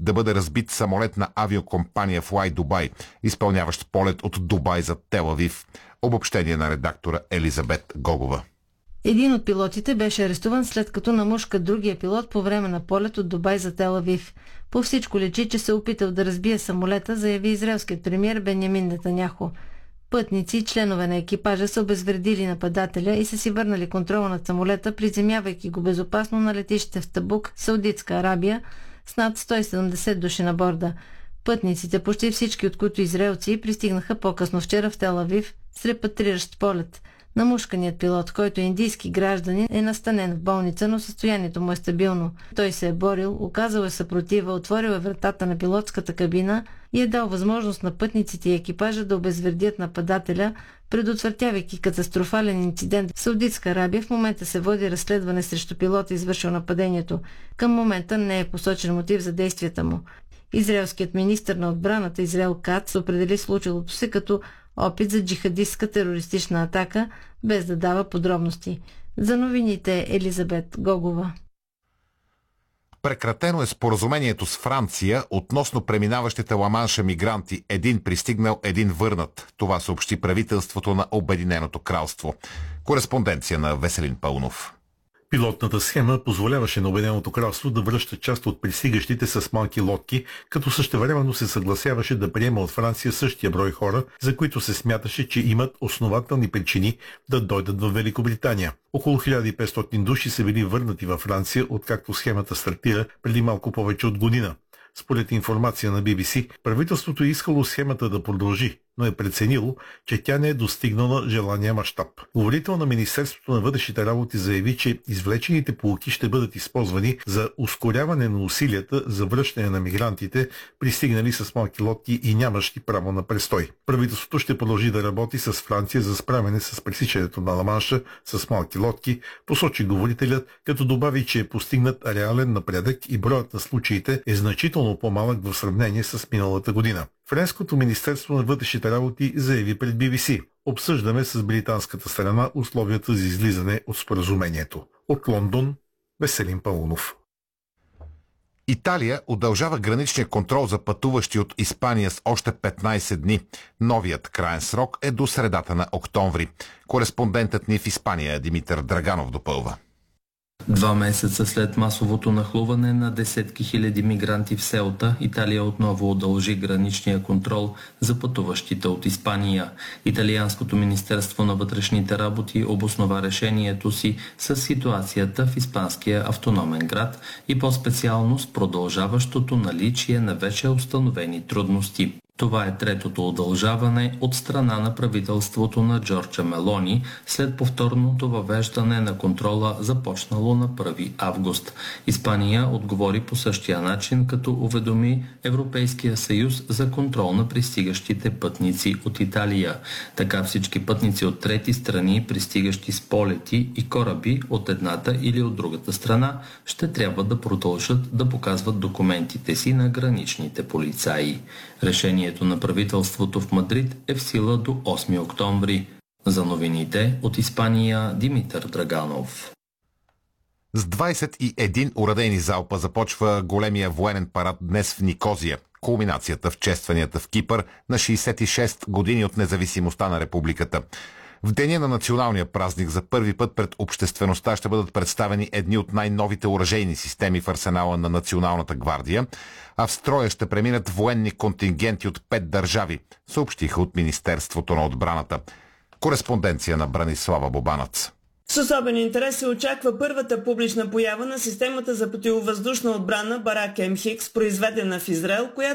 да бъде разбит самолет на авиокомпания Fly Dubai, изпълняващ полет от Дубай за Тел Авив. Обобщение на редактора Елизабет Гогова. Един от пилотите беше арестуван, след като намушка другия пилот по време на полет от Дубай за Тел Авив. По всичко личи, че се опитал да разбие самолета, заяви израелският премиер Бенямин Нетаняху. Пътници и членове на екипажа са обезвредили нападателя и са си върнали контрола над самолета, приземявайки го безопасно на летище в Табук, Саудитска Арабия, с над 170 души на борда. Пътниците, почти всички от които израелци, пристигнаха по-късно вчера в Тел Авив с репатриращ полет. Намушканият пилот, който е индийски гражданин, е настанен в болница, но състоянието му е стабилно. Той се е борил, оказал е съпротива, отворил е вратата на пилотската кабина и е дал възможност на пътниците и екипажа да обезвредят нападателя, предотвратявайки катастрофален инцидент. В Саудитска Арабия в момента се води разследване срещу пилота, извършил нападението. Към момента не е посочен мотив за действията му. Израелският министър на отбраната Израел Кац определи случилото се като опит за джихадистка терористична атака, без да дава подробности. За новините Елизабет Гогова. Прекратено е споразумението с Франция относно преминаващите Ла-Манша мигранти. Един пристигнал, един върнат. Това съобщи правителството на Обединеното кралство. Кореспонденция на Веселин Паунов. Пилотната схема позволяваше на Обединеното кралство да връща част от пристигащите с малки лодки, като същевременно се съгласяваше да приема от Франция същия брой хора, за които се смяташе, че имат основателни причини да дойдат в Великобритания. Около 1500 души са били върнати във Франция, откакто схемата стартира преди малко повече от година. Според информация на BBC, правителството е искало схемата да продължи, но е преценило, че тя не е достигнала желания мащаб. Говорител на Министерството на вътрешните работи заяви, че извлечените поуки ще бъдат използвани за ускоряване на усилията за връщане на мигрантите, пристигнали с малки лодки и нямащи право на престой. Правителството ще продължи да работи с Франция за справяне с пресичането на Ла-Манша с малки лодки, посочи говорителят, като добави, че е постигнат реален напредък и броят на случаите е значително по-малък в сравнение с миналата година. Френското министерство на вътрешните работи заяви пред BBC: обсъждаме с британската страна условията за излизане от споразумението. От Лондон, Веселин Паунов. Италия удължава граничния контрол за пътуващи от Испания с още 15 дни. Новият краен срок е до средата на октомври. Кореспондентът ни в Испания Димитър Драганов допълва. 2 месеца след масовото нахлуване на десетки хиляди мигранти в Селта, Италия отново удължи граничния контрол за пътуващите от Испания. Италианското министерство на вътрешните работи обоснова решението си с ситуацията в испанския автономен град и по-специално с продължаващото наличие на вече установени трудности. Това е третото удължаване от страна на правителството на Джорджа Мелони след повторното въвеждане на контрола, започнало на 1 август. Испания отговори по същия начин, като уведоми Европейския съюз за контрол на пристигащите пътници от Италия. Така всички пътници от трети страни, пристигащи с полети и кораби от едната или от другата страна, ще трябва да продължат да показват документите си на граничните полицаи. Решението на правителството в Мадрид е в сила до 8 октомври. За новините от Испания Димитър Драганов. С 21 уредени залпа започва големия военен парад днес в Никозия. Кулминацията в честванията в Кипър на 66 години от независимостта на републиката. В деня на националния празник за първи път пред обществеността ще бъдат представени едни от най-новите оръжейни системи в арсенала на Националната гвардия, а в строя ще преминат военни контингенти от 5 държави, съобщиха от Министерството на отбраната. Кореспонденция на Бранислава Бобанац. С особен интерес се очаква първата публична поява на системата за противовъздушна отбрана Барак М-Хикс, произведена в Израел, която